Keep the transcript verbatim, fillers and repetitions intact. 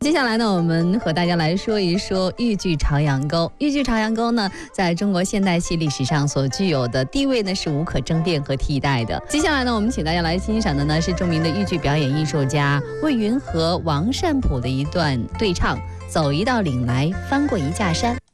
接下来呢，我们和大家来说一说豫剧《朝阳沟》。豫剧《朝阳沟》呢，在中国现代戏历史上所具有的地位呢，是无可争辩和替代的。接下来呢，我们请大家来欣赏的呢，是著名的豫剧表演艺术家魏云和王善普的一段对唱：走一道岭来，翻过一架山。